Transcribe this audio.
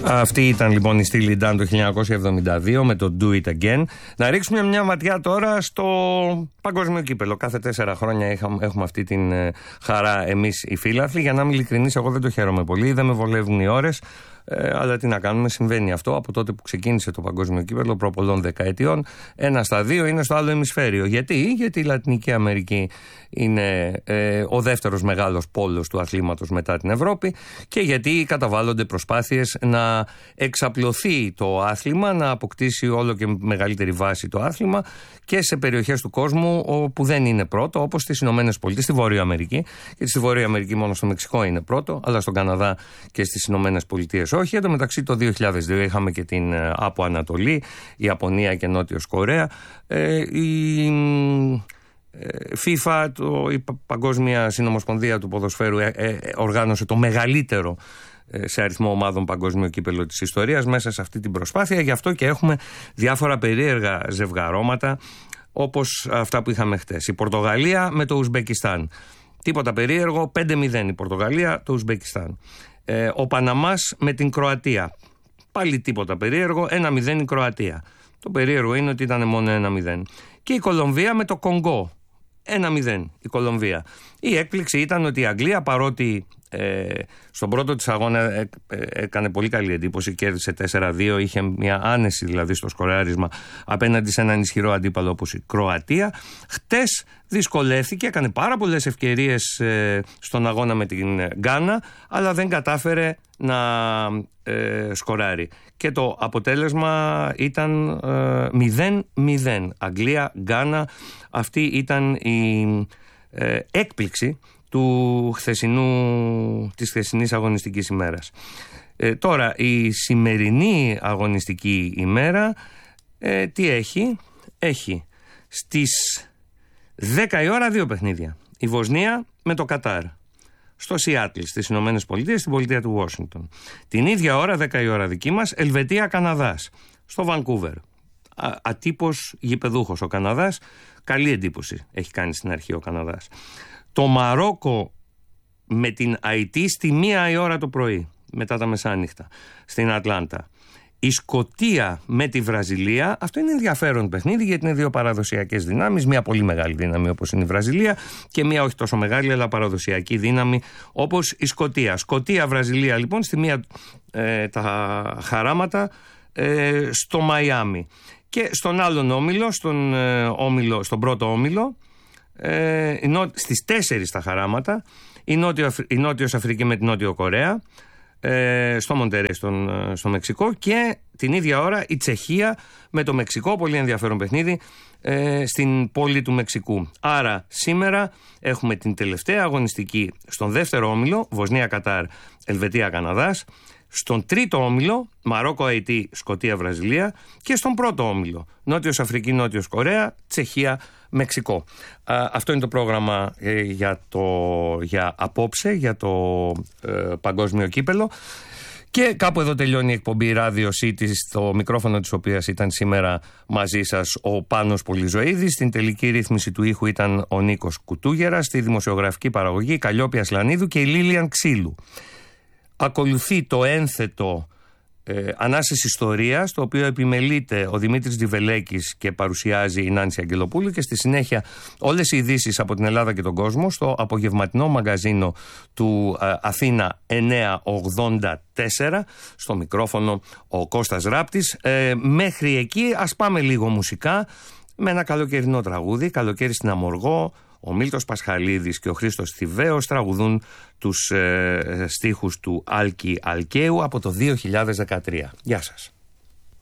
Αυτή ήταν λοιπόν η στήλη Ντάν το 1972 με το Do It Again. Να ρίξουμε μια ματιά τώρα στο παγκόσμιο κύπελο. Κάθε 4 χρόνια έχουμε αυτή την χαρά εμείς οι φίλαθλοι. Για να είμαι ειλικρινής, εγώ δεν το χαίρομαι πολύ. Δεν με βολεύουν οι ώρες. Αλλά τι να κάνουμε, συμβαίνει αυτό από τότε που ξεκίνησε το παγκόσμιο κύπελλο προ πολλών δεκαετιών. 1-2 είναι στο άλλο ημισφαίριο. Γιατί η Λατινική Αμερική είναι ο δεύτερος μεγάλος πόλος του αθλήματος μετά την Ευρώπη και γιατί καταβάλλονται προσπάθειες να εξαπλωθεί το άθλημα, να αποκτήσει όλο και μεγαλύτερη βάση το άθλημα και σε περιοχές του κόσμου όπου δεν είναι πρώτο, όπως στις Ηνωμένες Πολιτείες, στη Βόρεια Αμερική. Και στη Βόρεια Αμερική μόνο στο Μεξικό είναι πρώτο, αλλά στον Καναδά και στις Ηνωμένες Πολιτείες όχι. Εν τω μεταξύ το 2002 είχαμε και την από Ανατολή, η Ιαπωνία και Νότιος Κορέα. Η FIFA, η Παγκόσμια Συνομοσπονδία του Ποδοσφαίρου, οργάνωσε το μεγαλύτερο σε αριθμό ομάδων παγκόσμιο κύπελλο της ιστορίας μέσα σε αυτή την προσπάθεια. Γι' αυτό και έχουμε διάφορα περίεργα ζευγαρώματα όπως αυτά που είχαμε χτες. Η Πορτογαλία με το Ουσμπεκιστάν. Τίποτα περίεργο, 5-0 η Πορτογαλία, το Ουσμπεκιστάν. Ο Παναμάς με την Κροατία. Πάλι τίποτα περίεργο, 1-0 η Κροατία. Το περίεργο είναι ότι ήταν μόνο 1-0. Και η Κολομβία με το Κονγκό. 1-0 η Κολομβία. Η έκπληξη ήταν ότι η Αγγλία, παρότι στον πρώτο της αγώνα έκανε πολύ καλή εντύπωση, κέρδισε 4-2, είχε μια άνεση δηλαδή στο σκοράρισμα απέναντι σε έναν ισχυρό αντίπαλο όπως η Κροατία. Χτες δυσκολεύθηκε, έκανε πάρα πολλές ευκαιρίες στον αγώνα με την Γκάνα, αλλά δεν κατάφερε να σκοράρει. Και το αποτέλεσμα ήταν 0-0. Αγγλία-Γκάνα. Αυτή ήταν η έκπληξη της χθεσινής αγωνιστικής ημέρας. Τώρα η σημερινή αγωνιστική ημέρα τι έχει? Έχει στις 10 η ώρα 2 παιχνίδια. Η Βοσνία με το Κατάρ στο Σιάτλ στις Ηνωμένες Πολιτείες, στην πολιτεία του Ουάσιγκτον. Την ίδια ώρα, 10 η ώρα δική μας, Ελβετία-Καναδάς στο Βανκούβερ. Ατύπως γηπεδούχος ο Καναδάς. Καλή εντύπωση έχει κάνει στην αρχή ο Καναδάς. Το Μαρόκο με την Αϊτή στη 1 η ώρα το πρωί, μετά τα μεσάνυχτα, στην Ατλάντα. Η Σκωτία με τη Βραζιλία. Αυτό είναι ενδιαφέρον παιχνίδι γιατί είναι δύο παραδοσιακές δυνάμεις. Μια πολύ μεγάλη δύναμη όπως είναι η Βραζιλία και μια όχι τόσο μεγάλη αλλά παραδοσιακή δύναμη όπως η Σκωτία. Σκωτία-Βραζιλία λοιπόν στη μία τα χαράματα στο Μαϊάμι. Και στον άλλον όμιλο, στον πρώτο όμιλο, στις 4 τα χαράματα, η Νότιος Αφρική με την Νότιο Κορέα, στο Μοντερέ στο Μεξικό, και την ίδια ώρα η Τσεχία με το Μεξικό, πολύ ενδιαφέρον παιχνίδι, στην πόλη του Μεξικού. Άρα σήμερα έχουμε την τελευταία αγωνιστική στον δεύτερο όμιλο, Βοσνία-Κατάρ, Ελβετία-Καναδάς, στον τρίτο όμιλο, Μαρόκο-Αϊτή, Σκωτία-Βραζιλία, και στον πρώτο όμιλο, Νότιος Αφρική, Νότιος Κορέα, Τσεχία, Μεξικό. Αυτό είναι το πρόγραμμα για απόψε, για το παγκόσμιο κύπελλο. Και κάπου εδώ τελειώνει η εκπομπή Radio City, στο μικρόφωνο της οποίας ήταν σήμερα μαζί σας ο Πάνος Πολυζωίδης. Στην τελική ρύθμιση του ήχου ήταν ο Νίκος Κουτούγερας, στη δημοσιογραφική παραγωγή η Καλλιόπη Ασλανίδου και η Λίλιαν Ξύλου. Ακολουθεί το ένθετο Ανάσης Ιστορίας, το οποίο επιμελείται ο Δημήτρης Διβελέκης και παρουσιάζει η Νάνση Αγγελοπούλου, και στη συνέχεια όλες οι ειδήσεις από την Ελλάδα και τον κόσμο στο απογευματινό μαγκαζίνο του Αθήνα 984, στο μικρόφωνο ο Κώστας Ράπτης. Μέχρι εκεί ας πάμε λίγο μουσικά με ένα καλοκαιρινό τραγούδι, Καλοκαίρι στην Αμοργό. Ο Μίλτος Πασχαλίδης και ο Χρήστος Θηβαίος τραγουδούν τους στίχους του Άλκη Αλκαίου από το 2013. Γεια σας.